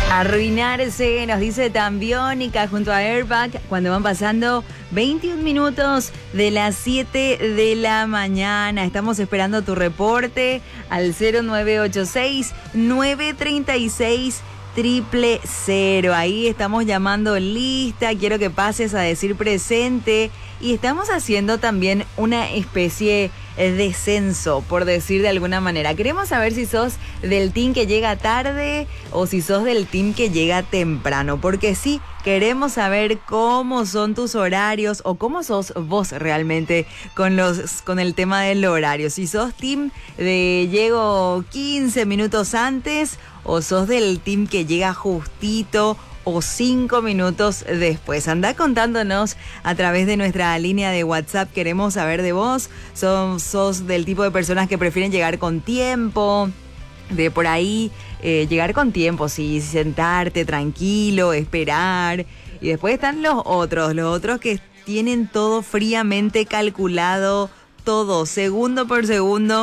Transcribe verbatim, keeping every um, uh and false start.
Arruinarse, nos dice Tambiónica junto a Airbag, cuando van pasando veintiún minutos de las siete de la mañana. Estamos esperando tu reporte al cero nueve ocho seis, nueve tres seis, cero cero cero. Ahí estamos llamando lista, quiero que pases a decir presente. Y estamos haciendo también una especie de censo, por decir de alguna manera. Queremos saber si sos del team que llega tarde o si sos del team que llega temprano. Porque sí, queremos saber cómo son tus horarios o cómo sos vos realmente con, los, con el tema del horario. Si sos team de llego quince minutos antes o sos del team que llega justito o cinco minutos después. Andá contándonos a través de nuestra línea de WhatsApp. Queremos saber de vos. ¿Sos, sos del tipo de personas que prefieren llegar con tiempo? De por ahí eh, llegar con tiempo, sí, sentarte tranquilo, esperar. Y después están los otros, los otros que tienen todo fríamente calculado, todo segundo por segundo.